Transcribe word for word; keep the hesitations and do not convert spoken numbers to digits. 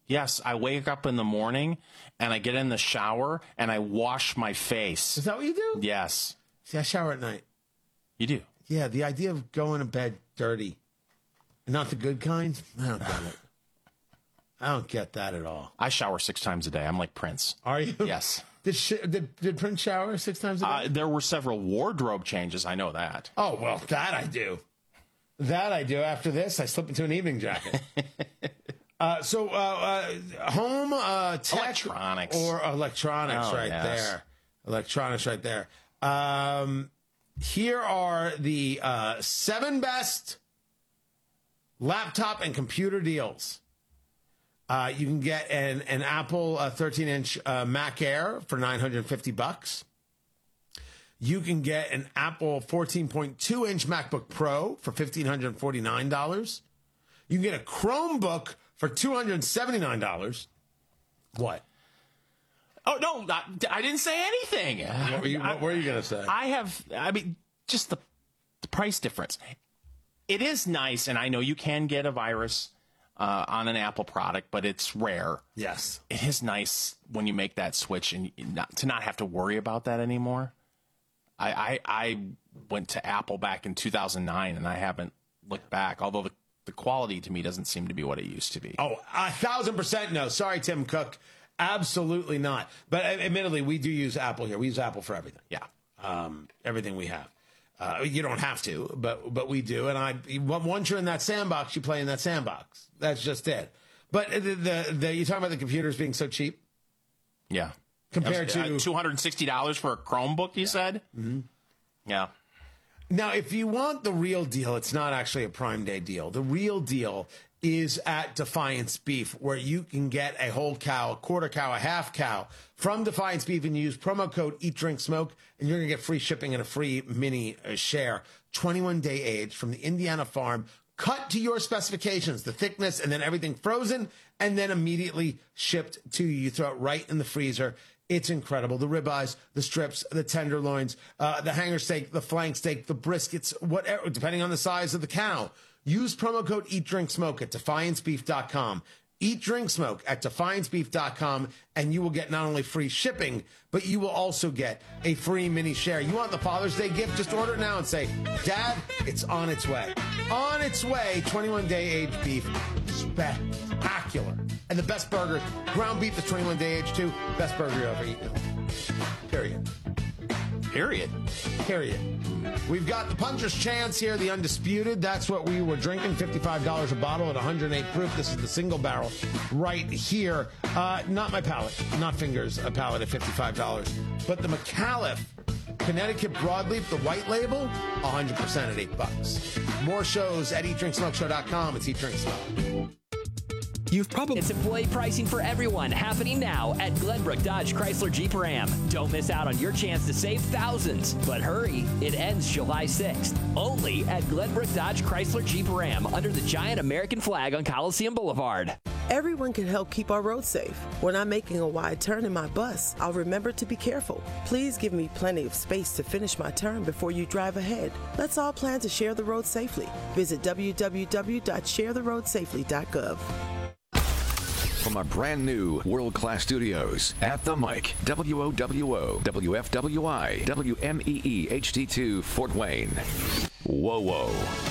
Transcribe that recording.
Yes, I wake up in the morning and I get in the shower and I wash my face. Is that what you do? Yes. See, I shower at night. You do? Yeah, the idea of going to bed dirty, and not the good kind, I don't get it. I don't get that at all. I shower six times a day. I'm like Prince. Are you? Yes. Did, sh- did, did Prince shower six times a day? Uh, there were several wardrobe changes. I know that. Oh, well, that I do. That I do. After this, I slip into an evening jacket. uh, so, uh, uh, home uh, tech Electronics. or electronics Oh, right yes. there. Electronics right there. Um, here are the uh, seven best laptop and computer deals. Uh, you can get an, an Apple uh, thirteen inch uh, Mac Air for nine hundred fifty bucks. You can get an Apple fourteen point two inch MacBook Pro for one thousand five hundred forty-nine dollars. You can get a Chromebook for two hundred seventy-nine dollars. What? Oh, no, not, I didn't say anything. What were you, what were you going to say? I have, I mean, just the, the price difference. It is nice, and I know you can get a virus uh, on an Apple product, but it's rare. Yes. It is nice when you make that switch and not, to not have to worry about that anymore. I, I, I went to Apple back in two thousand nine, and I haven't looked back, although the, the quality to me doesn't seem to be what it used to be. Oh, a thousand percent no. Sorry, Tim Cook. Absolutely not. But uh, admittedly, we do use Apple here. We use Apple for everything. Yeah. Um, everything we have. Uh, you don't have to, but but we do. And I once you're in that sandbox, you play in that sandbox. That's just it. But the the, the you talking about the computers being so cheap? Yeah. Compared to uh, two hundred sixty dollars for a Chromebook, you yeah. said? Mm-hmm. Yeah. Now, if you want the real deal, it's not actually a Prime Day deal. The real deal is at Defiance Beef, where you can get a whole cow, a quarter cow, a half cow from Defiance Beef, and you use promo code Eat Drink Smoke, and you're going to get free shipping and a free mini uh, share. twenty-one day age from the Indiana farm, cut to your specifications, the thickness, and then everything frozen, and then immediately shipped to you. You throw it right in the freezer. It's incredible. The ribeyes, the strips, the tenderloins, uh, the hanger steak, the flank steak, the briskets, whatever, depending on the size of the cow. Use promo code Eat Drink Smoke at defiance beef dot com. Eat Drink Smoke at defiance beef dot com, and you will get not only free shipping, but you will also get a free mini share. You want the Father's Day gift? Just order it now and say, Dad, it's on its way. On its way, twenty-one day age beef. Spectacular. And the best burger, ground beef is twenty-one day age too. Best burger you ever eaten. Period. Period. Period. We've got the Puncher's Chance here, the Undisputed. That's what we were drinking, fifty-five dollars a bottle at one hundred eight proof. This is the single barrel right here. Uh, not my palate, not fingers, a palate at fifty-five dollars. But the McAuliffe Connecticut Broadleaf, the white label, one hundred percent at eight bucks. More shows at eat drink smoke show dot com. It's Eat Drink Smoke. You've probably It's employee pricing for everyone happening now at Glenbrook Dodge Chrysler Jeep Ram. Don't miss out on your chance to save thousands. But hurry, it ends July sixth. Only at Glenbrook Dodge Chrysler Jeep Ram under the giant American flag on Coliseum Boulevard. Everyone can help keep our roads safe. When I'm making a wide turn in my bus, I'll remember to be careful. Please give me plenty of space to finish my turn before you drive ahead. Let's all plan to share the road safely. Visit w w w dot share the road safely dot gov. From our brand new world-class studios at the mic, W O W O, W F W I, W M E E H D two, Fort Wayne. Whoa, whoa.